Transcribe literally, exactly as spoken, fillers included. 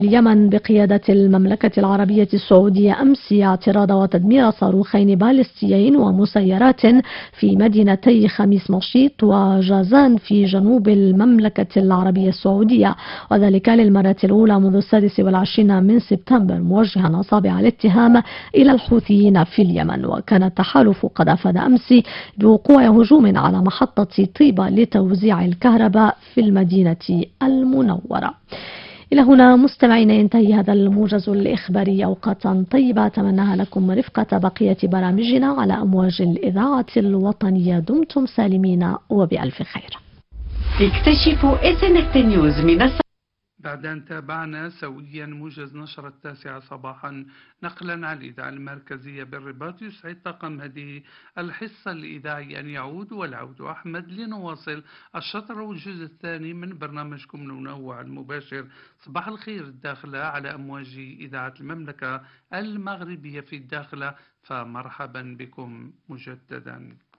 اليمن بقيادة المملكة العربية السعودية أمس اعتراض وتدمير صاروخين باليستيين ومسيرات في مدينتي خميس مشيط وجازان في جنوب المملكة العربية السعودية، وذلك للمرة الأولى منذ السادس والعشرين من سبتمبر، موجها أصابع الاتهام إلى الحوثيين في اليمن. وكان التحالف قد أفاد أمس بوقوع هجوم على محطة طيبة لتوزيع الكهرباء في المدينة المنورة. إلى هنا مستمعينا ينتهي هذا الموجز الإخباري. أوقاتا طيبة أتمناها لكم رفقة بقية برامجنا على أمواج الإذاعة الوطنية. دمتم سالمين وبألف خير. اكتشفوا اس ان اس نيوز من الس... بعد أن تابعنا سويا موجز نشرة التاسعة صباحا نقلا عن الإذاعة المركزية بالرباط، يسعد طاقم هذه الحصة الإذاعية أن يعود والعود أحمد لنواصل الشطر والجزء الثاني من برنامجكم المنوع المباشر صباح الخير الداخلة على أمواج إذاعة المملكة المغربية في الداخلة، فمرحبا بكم مجددا.